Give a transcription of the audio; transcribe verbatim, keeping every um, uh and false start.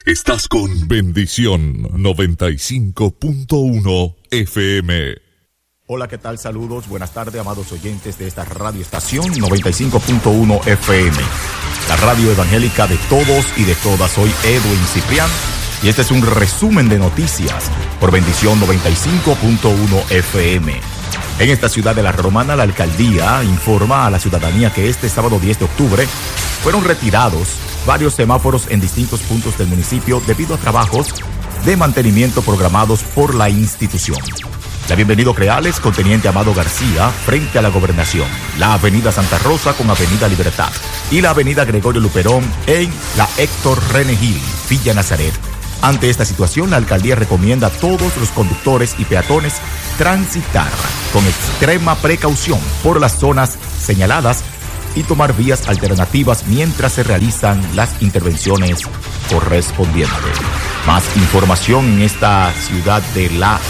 Estás con Bendición noventa y cinco punto uno F M. Hola, ¿qué tal? Saludos, buenas tardes, amados oyentes de esta radioestación noventa y cinco punto uno F M, la radio evangélica de todos y de todas. Soy Edwin Ciprián y este es un resumen de noticias por Bendición noventa y cinco punto uno F M. En esta ciudad de La Romana, la alcaldía informa a la ciudadanía que este sábado diez de octubre fueron retirados varios semáforos en distintos puntos del municipio debido a trabajos de mantenimiento programados por la institución. La Bienvenido Creales con Teniente Amado García frente a la Gobernación, la Avenida Santa Rosa con Avenida Libertad y la Avenida Gregorio Luperón en la Héctor René Gil, Villa Nazaret. Ante esta situación, la alcaldía recomienda a todos los conductores y peatones transitar con extrema precaución por las zonas señaladas y tomar vías alternativas mientras se realizan las intervenciones correspondientes. Más información en esta ciudad de La